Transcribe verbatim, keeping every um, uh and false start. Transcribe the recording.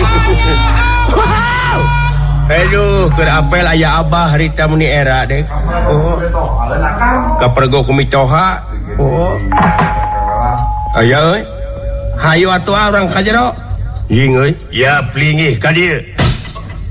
Wow. Aduh, keur apel aya abah harita muni era dek. Oh. Kapergo kumitoha. Oh. Aya euy. Hayu atuh urang ka jero. Ying euy. Ya plingih ka dieu.